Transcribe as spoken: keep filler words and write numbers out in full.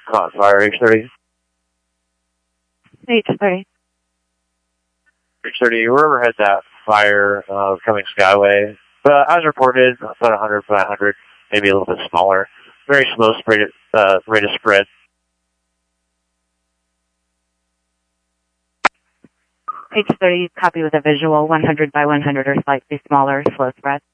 Caught fire, H thirty. H thirty. H thirty, wherever had that fire uh, coming Skyway. But as reported, about one hundred by one hundred, maybe a little bit smaller. Very slow spread, uh, rate of spread. H thirty, copy with a visual, one hundred by one hundred or slightly smaller, slow spread.